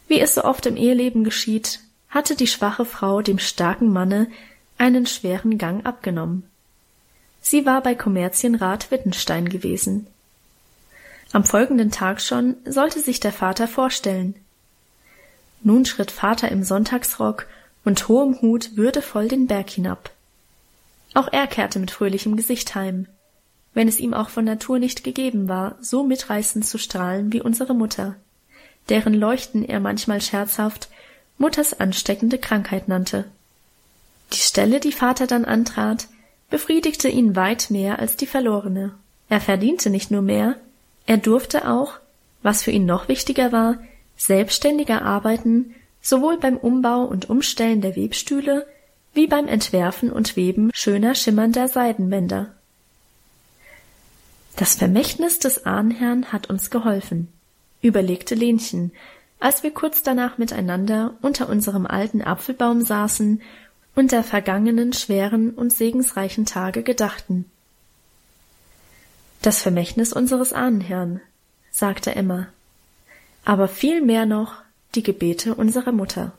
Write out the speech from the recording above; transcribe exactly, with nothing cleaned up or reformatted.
Wie es so oft im Eheleben geschieht, hatte die schwache Frau dem starken Manne einen schweren Gang abgenommen. Sie war bei Kommerzienrat Wittenstein gewesen. Am folgenden Tag schon sollte sich der Vater vorstellen. Nun schritt Vater im Sonntagsrock und hohem Hut würdevoll den Berg hinab. Auch er kehrte mit fröhlichem Gesicht heim, wenn es ihm auch von Natur nicht gegeben war, so mitreißend zu strahlen wie unsere Mutter, deren Leuchten er manchmal scherzhaft Mutters ansteckende Krankheit nannte. Die Stelle, die Vater dann antrat, befriedigte ihn weit mehr als die verlorene. Er verdiente nicht nur mehr, er durfte auch, was für ihn noch wichtiger war, selbstständiger arbeiten, sowohl beim Umbau und Umstellen der Webstühle, wie beim Entwerfen und Weben schöner schimmernder Seidenbänder. Das Vermächtnis des Ahnherrn hat uns geholfen, überlegte Lenchen, als wir kurz danach miteinander unter unserem alten Apfelbaum saßen und der vergangenen schweren und segensreichen Tage gedachten. Das Vermächtnis unseres Ahnherrn, sagte Emma, aber viel mehr noch die Gebete unserer Mutter.